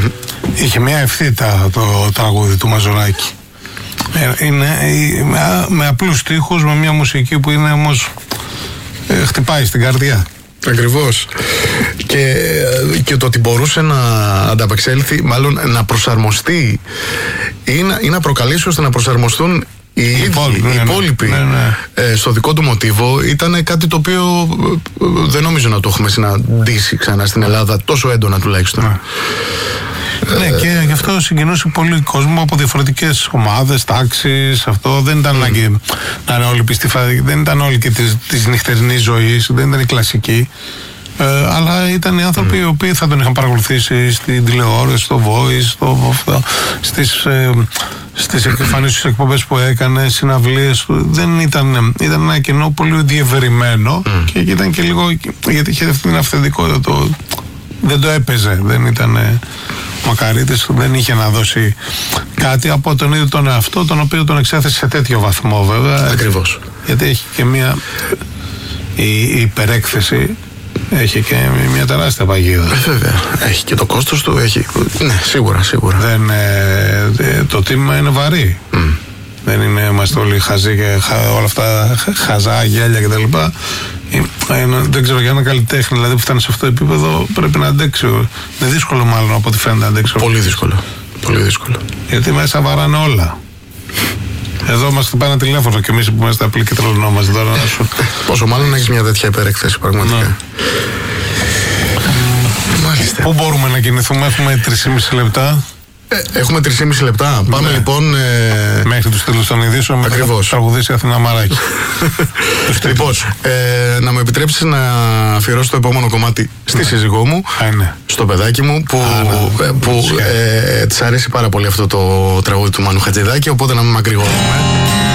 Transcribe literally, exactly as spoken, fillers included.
Mm-hmm. Είχε μια ευθύτα το τραγούδι του Μαζονάκη. Είναι με, με απλούς στίχους, με μια μουσική που είναι όμως ε, χτυπάει στην καρδιά. Ακριβώς. Και, και το ότι μπορούσε να ανταπεξέλθει, μάλλον να προσαρμοστεί ή να, ή να προκαλέσει ώστε να προσαρμοστούν οι, οι υπόλοιποι, ναι, οι υπόλοιποι ναι, ναι. Ε, στο δικό του μοτίβο, ήταν κάτι το οποίο ε, δεν νομίζω να το έχουμε συναντήσει ξανά στην Ελλάδα τόσο έντονα τουλάχιστον. Ναι. Ναι, και γι' αυτό συγκινούσε πολύ κόσμο από διαφορετικές ομάδες, τάξεις. Αυτό δεν ήταν ανάγκη mm. να είναι όλοι πιστοί, δεν ήταν όλοι και της, της νυχτερινής ζωής, δεν ήταν οι κλασικοί. Ε, αλλά ήταν οι άνθρωποι mm. οι οποίοι θα τον είχαν παρακολουθήσει στην τηλεόραση, στο Voice, στο, αυτό, στις, ε, στις εμφανίσεις εκπομπές που έκανε, συναυλίες. Δεν ήταν, ήταν ένα κοινό πολύ διευρυμένο mm. και ήταν και λίγο, γιατί είχε αυτή την αυθεντικότητα. Το, δεν το έπαιζε, δεν ήταν. Ο Μακαρίτης δεν είχε να δώσει κάτι από τον ίδιο τον εαυτό, τον οποίο τον εξέθεσε σε τέτοιο βαθμό βέβαια. Ακριβώς. Γιατί έχει και μια η, η υπερέκθεση έχει και μια τεράστια παγίδα. Ε, βέβαια. Έχει και το κόστος του, έχει. Ναι, σίγουρα, σίγουρα. Δεν, ε, το τίμημα είναι βαρύ. Mm. Δεν είναι, είμαστε όλοι χαζοί και χα, όλα αυτά χαζά, γέλια κτλ. Δεν ξέρω, για ένα καλλιτέχνη δηλαδή που φτάνει σε αυτό το επίπεδο πρέπει να αντέξει. Είναι δύσκολο μάλλον από ό,τι φαίνεται να αντέξει. Πολύ δύσκολο. Πολύ δύσκολο. Γιατί μέσα βαράνε όλα. Εδώ μας χτυπάει ένα τηλέφωνο και εμείς που είμαστε απλοί και τρελνόμαστε τώρα. Σου... Πόσο μάλλον να έχεις μια τέτοια υπερέκθεση πραγματικά. Ναι. Μάλιστα. Πού μπορούμε να κινηθούμε, έχουμε τρία και μισό λεπτά. Ε, έχουμε τρία και μισό λεπτά. Πάμε ναι. λοιπόν. Ε... Μέχρι τους τέλους των ειδήσεων με το τραγουδίσει Αθηνά Μαράκη. Λοιπόν, ε, να μου επιτρέψεις να αφιερώσω το επόμενο κομμάτι στη ναι. σύζυγό μου, Α, ναι. στο παιδάκι μου, που, Α, ναι. που ε, της αρέσει πάρα πολύ αυτό το τραγούδι του Μάνου Χατζηδάκη, οπότε να μην μακρηγορούμε.